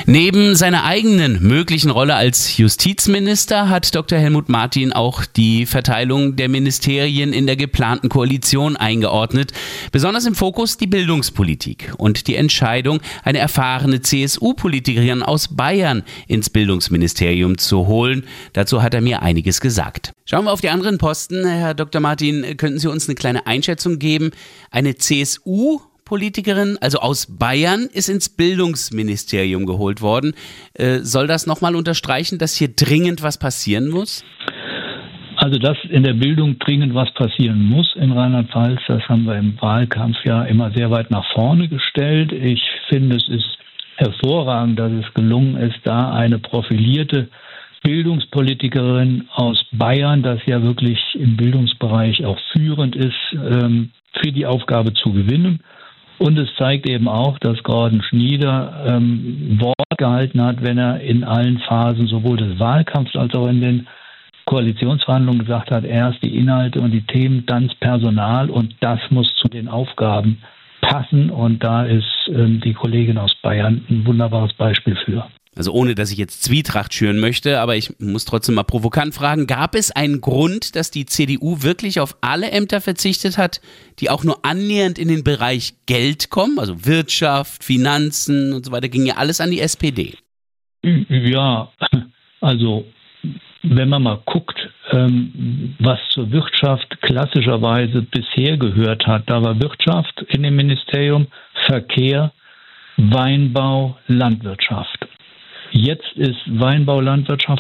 Neben seiner eigenen möglichen Rolle als Justizminister hat Dr. Helmut Martin auch die Verteilung der Ministerien in der geplanten Koalition eingeordnet. Besonders im Fokus die Bildungspolitik und die Entscheidung, eine erfahrene CSU-Politikerin aus Bayern ins Bildungsministerium zu holen. Dazu hat er mir einiges gesagt. Schauen wir auf die anderen Posten. Herr Dr. Martin, könnten Sie uns eine kleine Einschätzung geben? Eine CSU-Politikerin, also aus Bayern, ist ins Bildungsministerium geholt worden. Soll das nochmal unterstreichen, dass hier dringend was passieren muss? Also, dass in der Bildung dringend was passieren muss in Rheinland-Pfalz, das haben wir im Wahlkampf ja immer sehr weit nach vorne gestellt. Ich finde, es ist hervorragend, dass es gelungen ist, da eine profilierte Bildungspolitikerin aus Bayern, das ja wirklich im Bildungsbereich auch führend ist, für die Aufgabe zu gewinnen. Und es zeigt eben auch, dass Gordon Schnieder Wort gehalten hat, wenn er in allen Phasen sowohl des Wahlkampfs als auch in den Koalitionsverhandlungen gesagt hat, erst die Inhalte und die Themen, dann das Personal, und das muss zu den Aufgaben passen. Und da ist die Kollegin aus Bayern ein wunderbares Beispiel für. Also ohne, dass ich jetzt Zwietracht schüren möchte, aber ich muss trotzdem mal provokant fragen, gab es einen Grund, dass die CDU wirklich auf alle Ämter verzichtet hat, die auch nur annähernd in den Bereich Geld kommen? Also Wirtschaft, Finanzen und so weiter, ging ja alles an die SPD. Ja, also wenn man mal guckt, was zur Wirtschaft klassischerweise bisher gehört hat, da war Wirtschaft in dem Ministerium, Verkehr, Weinbau, Landwirtschaft. Jetzt ist Weinbau, Landwirtschaft